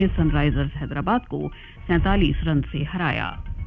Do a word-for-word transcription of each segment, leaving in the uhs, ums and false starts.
Sunrisers Hyderabad को सैंतालीस run से हराया।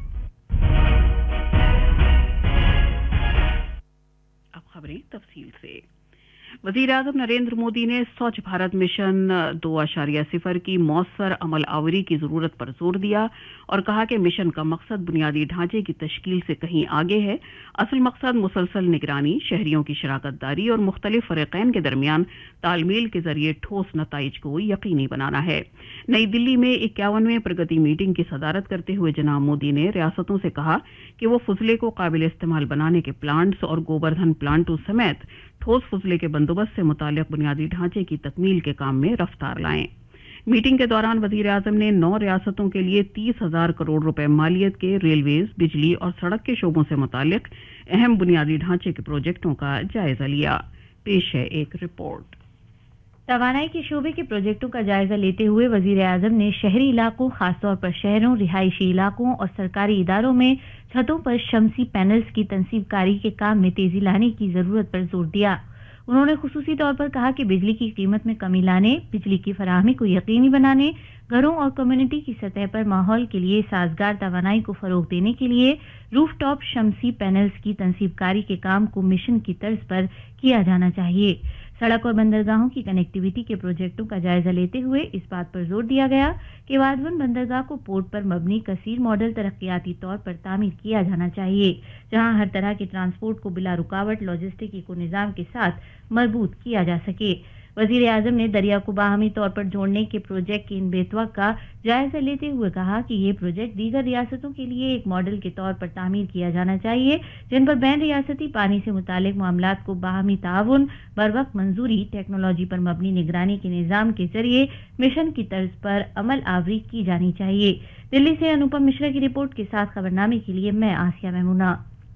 अब खबरें तफसील से। वज़ीर आज़म नरेंद्र मोदी ने स्वच्छ भारत मिशन दो अशारिया सिफर की मौसर अमल आवरी की जरूरत पर जोर दिया और कहा कि मिशन का मकसद बुनियादी ढांचे की तश्कील से कहीं आगे है। असल मकसद मुसलसल निगरानी, शहरियों की शराकत दारी और मुख्तलिफ फरीक़ैन के दरमियान तालमेल के जरिए ठोस नताइज को यकीनी बनाना है। नई दिल्ली में इक्यावनवें प्रगति मीटिंग की सदारत करते हुए जनाब मोदी ने रियासतों से कहा कि वो फजले को काबिल इस्तेमाल बनाने के प्लांट्स और गोबरधन प्लांटों समेत ठोस फजले के बंदोबस्त से मुताल्लिक बुनियादी ढांचे की तकमील के काम में रफ्तार लाएं। मीटिंग के दौरान वजीर आजम ने नौ रियासतों के लिए तीस हजार करोड़ रुपए मालियत के रेलवेज, बिजली और सड़क के शोबों से मुताल्लिक अहम बुनियादी ढांचे के प्रोजेक्टों का जायजा लिया। पेश है एक रिपोर्ट। तवानाई के शोबे के प्रोजेक्टों का जायजा लेते हुए वजीर आजम ने शहरी इलाकों, खासतौर पर शहरों, रिहायशी इलाकों और सरकारी इदारों में छतों पर शमसी पैनल्स की तनसीबकारी के काम में तेजी लाने की जरूरत पर जोर दिया। उन्होंने खुसूसी तौर पर कहा कि बिजली की कीमत में कमी लाने, बिजली की फराहमी को यकीनी बनाने, घरों और कम्युनिटी की सतह पर माहौल के लिए साजगार तवानाई को फरोग देने के लिए रूफटॉप शमसी पैनल्स की तनसीबकारी के काम को मिशन की तर्ज पर किया जाना चाहिए। सड़क और बंदरगाहों की कनेक्टिविटी के प्रोजेक्टों का जायजा लेते हुए इस बात पर जोर दिया गया कि वाधवन बंदरगाह को पोर्ट पर मबनी कसीर मॉडल तरक्याती तौर पर तामीर किया जाना चाहिए, जहां हर तरह के ट्रांसपोर्ट को बिला रुकावट लॉजिस्टिक इको निज़ाम के साथ मजबूत किया जा सके। वजीर आजम ने दरिया को बाहमी तौर पर जोड़ने के प्रोजेक्ट के इन बेतवा का जायजा लेते हुए कहा कि ये प्रोजेक्ट दीगर रियासतों के लिए एक मॉडल के तौर पर तामीर किया जाना चाहिए, जिन पर बैन रियासती पानी से मुतालिक मामलात को बाहमी ताउन, बरवक्त मंजूरी, टेक्नोलॉजी पर मबनी निगरानी के निज़ाम के जरिए मिशन की तर्ज पर अमल आवरी की जानी चाहिए। दिल्ली से अनुपम मिश्रा की रिपोर्ट के साथ खबरनामे के लिए मैं आसिया महमूना।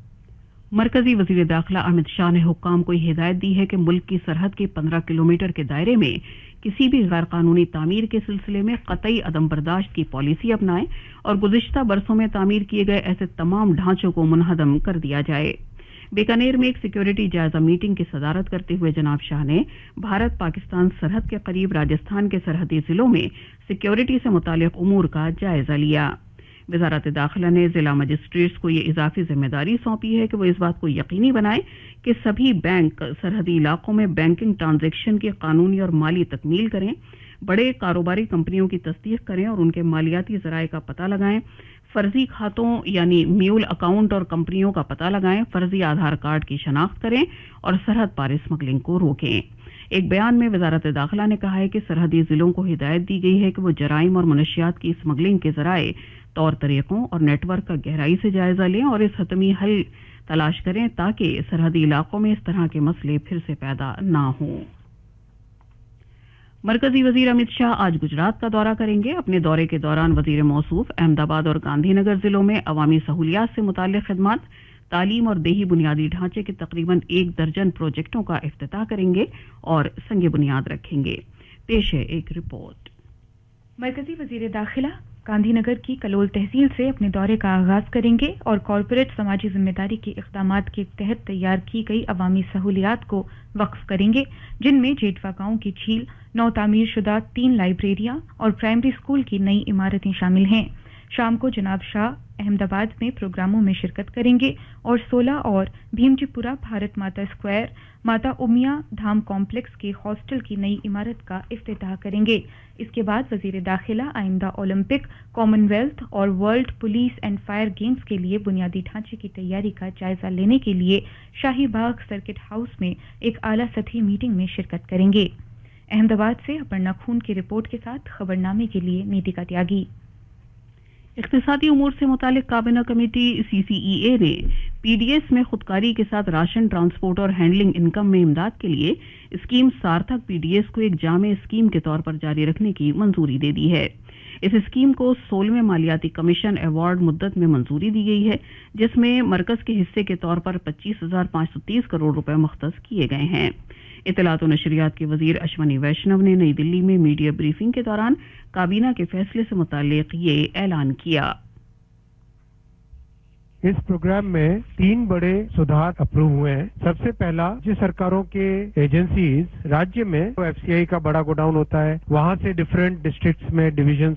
मरकजी वजीर दाखिला अमित शाह ने हुक्काम को हिदायत दी है कि मुल्क की सरहद के पंद्रह किलोमीटर के दायरे में किसी भी गैर कानूनी तामीर के सिलसिले में कतई अदम बर्दाश्त की पॉलिसी अपनाएं और गुज़िश्ता बरसों में तामीर किए गए ऐसे तमाम ढांचों को मुनहदम कर दिया जाए। बीकानेर में एक सिक्योरिटी जायजा मीटिंग की सदारत करते हुए जनाब शाह ने भारत पाकिस्तान सरहद के करीब राजस्थान के सरहदी जिलों में सिक्योरिटी से मुताल्लिक उमूर का जायजा लिया। वजारत दाखिला ने जिला मजिस्ट्रेट्स को ये इजाफी जिम्मेदारी सौंपी है कि वो इस बात को यकीनी बनाए कि सभी बैंक सरहदी इलाकों में बैंकिंग ट्रांजैक्शन की कानूनी और माली तकमील करें, बड़े कारोबारी कंपनियों की तस्दीक करें और उनके मालियाती ज़राए का पता लगाएं, फर्जी खातों यानी म्यूल अकाउंट और कंपनियों का पता लगाएं, फर्जी आधार कार्ड की शनाख्त करें और सरहद पार स्मगलिंग को रोकें। एक बयान में वजारत दाखिला ने कहा है कि सरहदी जिलों को हिदायत दी गई है कि वो जराइम और मनशियात की स्मगलिंग के जराए, तौर तरीकों और नेटवर्क का गहराई से जायजा लें और इस हतमी हल तलाश करें ताकि सरहदी इलाकों में इस तरह के मसले फिर से पैदा ना हों। मरकजी वजीर अमित शाह आज गुजरात का दौरा करेंगे। अपने दौरे के दौरान वजीर मौसूफ अहमदाबाद और गांधीनगर जिलों में अवामी सहूलियात से मुताल्लिक खिदमात, तालीम और देही बुनियादी ढांचे के तकरीबन एक दर्जन प्रोजेक्टों का इफ्तिताह करेंगे और संग बुनियाद रखेंगे। पेश है एक रिपोर्ट। मरकजी वजीर दाखिला गांधीनगर की कलोल तहसील से अपने दौरे का आगाज करेंगे और कॉरपोरेट समाजी जिम्मेदारी के इक़दामात के तहत तैयार की गई अवामी सहूलियात को वक्फ करेंगे, जिनमें जेठवा गांव की झील, नौ तामीर शुदा तीन लाइब्रेरियां और प्राइमरी स्कूल की नई इमारतें शामिल हैं। शाम को जनाब शाह अहमदाबाद में प्रोग्रामों में शिरकत करेंगे और सोलह और भीमजीपुरा भारत माता स्क्वायर, माता उमिया धाम कॉम्प्लेक्स के हॉस्टल की नई इमारत का इफ्तिताह करेंगे। इसके बाद वजीर दाखिला आइंदा ओलंपिक, कॉमनवेल्थ और world police and fire games के लिए बुनियादी ढांचे की तैयारी का जायजा लेने के लिए शाही बाग सर्किट हाउस में एक आला सतही मीटिंग में शिरकत करेंगे। अहमदाबाद से अपर्णा खून की रिपोर्ट के साथ खबरनामे के लिए नीतिका त्यागी। इख्तिसादी उमूर से मुतालिक काबिना कमेटी सी सी ई ए ने पी डी एस में खुदकारी के साथ राशन ट्रांसपोर्ट और हैंडलिंग इनकम में इमदाद के लिए स्कीम सार्थक पी डी एस को एक जामे स्कीम के तौर पर जारी रखने की मंजूरी दे दी है। इस स्कीम को सोलहवें मालियाती कमीशन अवार्ड मुद्दत में मंजूरी दी गई है, जिसमें मरकज के हिस्से के तौर पर पच्चीस हजार पाँच सौ तीस करोड़ रुपए मुख्तस किए गए हैं। इत्तलात और नशरियात के वजीर अश्वनी वैष्णव ने नई दिल्ली में मीडिया ब्रीफिंग के दौरान काबीना के फैसले से मुताल्लिक ये ऐलान किया। اس پروگرام میں تین بڑے سدھار اپروو ہوئے ہیں. سب سے پہلا جو سرکاروں کے ایجنسیز راجیہ میں ایف سی آئی کا بڑا گوڈاؤن ہوتا ہے, وہاں سے ڈفرینٹ ڈسٹرکٹس میں ڈویژن